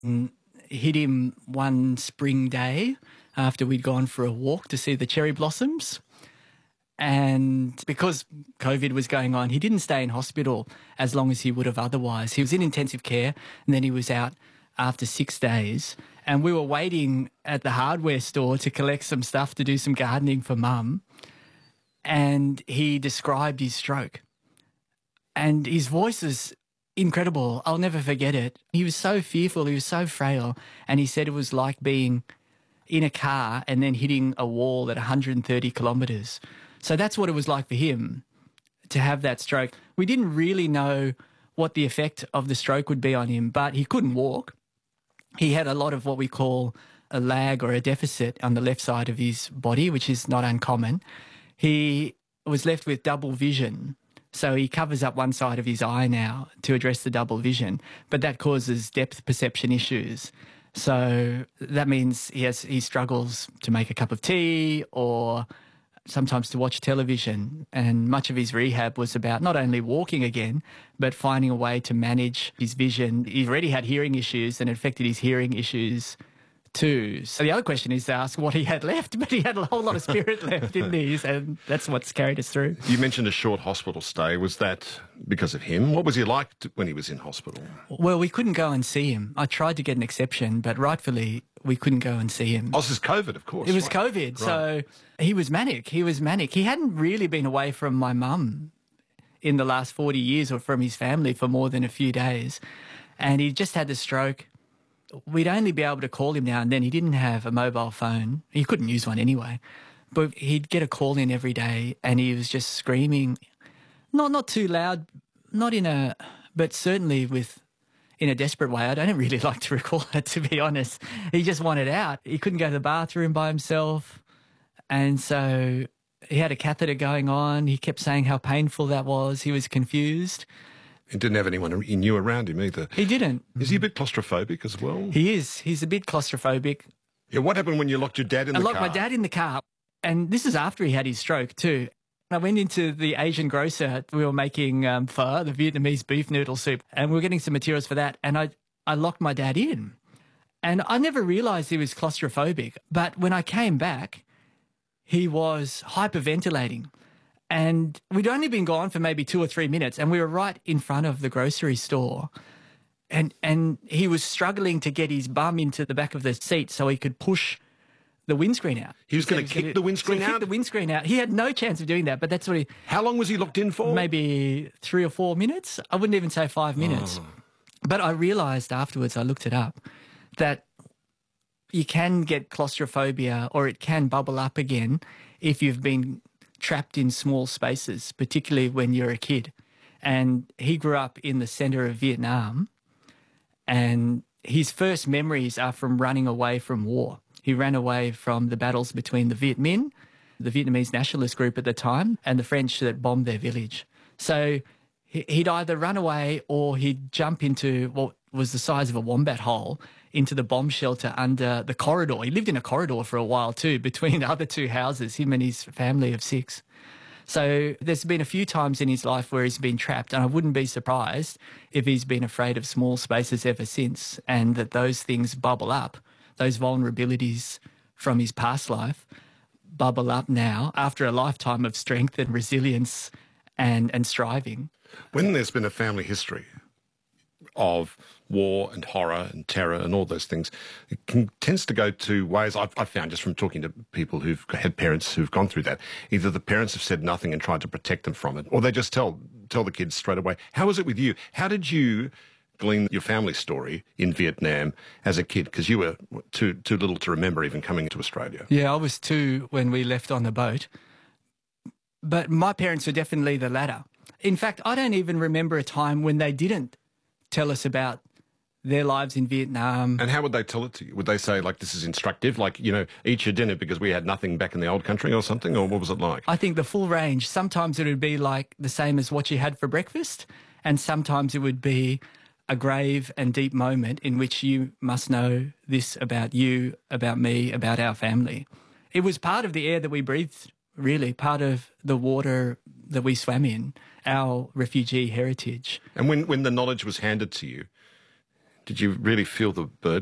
Hit him one spring day after we'd gone for a walk to see the cherry blossoms. And because COVID was going on, he didn't stay in hospital as long as he would have otherwise. He was in intensive care and then he was out after 6 days. And we were waiting at the hardware store to collect some stuff to do some gardening for Mum. And he described his stroke. And his voice is incredible. I'll never forget it. He was so fearful. He was so frail. And he said it was like being in a car and then hitting a wall at 130 kilometres. So that's what it was like for him to have that stroke. We didn't really know what the effect of the stroke would be on him, but he couldn't walk. He had a lot of what we call a lag or a deficit on the left side of his body, which is not uncommon. He was left with double vision. So he covers up one side of his eye now to address the double vision, but that causes depth perception issues. So that means he struggles to make a cup of tea or sometimes to watch television. And much of his rehab was about not only walking again, but finding a way to manage his vision. He already had hearing issues and it affected his hearing issues too. So the other question is to ask what he had left, but he had a whole lot of spirit left, didn't he? And that's what's carried us through. You mentioned a short hospital stay. Was that because of him? What was he like when he was in hospital? Well, we couldn't go and see him. I tried to get an exception, but rightfully we couldn't go and see him. Oh, this is COVID, of course. It was COVID, so he was manic. He hadn't really been away from my mum in the last 40 years or from his family for more than a few days. And he just had the stroke. We'd only be able to call him now and then. He didn't have a mobile phone. He couldn't use one anyway. But he'd get a call in every day and he was just screaming, not too loud, but certainly in a desperate way. I don't really like to recall it, to be honest. He just wanted out. He couldn't go to the bathroom by himself. And so he had a catheter going on. He kept saying how painful that was. He was confused. He didn't have anyone he knew around him either. He didn't. Is he a bit claustrophobic as well? He is. He's a bit claustrophobic. Yeah, what happened when you locked your dad in the car? I locked my dad in the car, and this is after he had his stroke too. I went into the Asian grocer. We were making pho, the Vietnamese beef noodle soup, and we were getting some materials for that, and I locked my dad in. And I never realised he was claustrophobic, but when I came back, he was hyperventilating. And we'd only been gone for maybe 2 or 3 minutes and we were right in front of the grocery store. And he was struggling to get his bum into the back of the seat so he could push the windscreen out. He was going to kick the windscreen out? Kick the windscreen out. He had no chance of doing that, but that's what he... How long was he locked in for? Maybe 3 or 4 minutes. I wouldn't even say 5 minutes. Oh. But I realised afterwards, I looked it up, that you can get claustrophobia or it can bubble up again if you've been trapped in small spaces, particularly when you're a kid. And he grew up in the centre of Vietnam and his first memories are from running away from war. He ran away from the battles between the Viet Minh, the Vietnamese nationalist group at the time, and the French that bombed their village. So he'd either run away or he'd jump into what was the size of a wombat hole into the bomb shelter under the corridor. He lived in a corridor for a while too, between the other 2 houses, him and his family of 6. So there's been a few times in his life where he's been trapped, and I wouldn't be surprised if he's been afraid of small spaces ever since, and that those things bubble up, those vulnerabilities from his past life bubble up now after a lifetime of strength and resilience and striving. When there's been a family history of war and horror and terror and all those things, it tends to go to ways I've found just from talking to people who've had parents who've gone through that. Either the parents have said nothing and tried to protect them from it, or they just tell the kids straight away. How was it with you? How did you glean your family story in Vietnam as a kid? Because you were too little to remember even coming to Australia. Yeah, I was 2 when we left on the boat. But my parents were definitely the latter. In fact, I don't even remember a time when they didn't tell us about their lives in Vietnam. And how would they tell it to you? Would they say, like, this is instructive, like, you know, eat your dinner because we had nothing back in the old country or something? Or what was it like? I think the full range. Sometimes it would be like the same as what you had for breakfast, and sometimes it would be a grave and deep moment in which you must know this about you, about me, about our family. It was part of the air that we breathed, really, part of the water that we swam in, our refugee heritage. And when the knowledge was handed to you, Did you really feel the burden?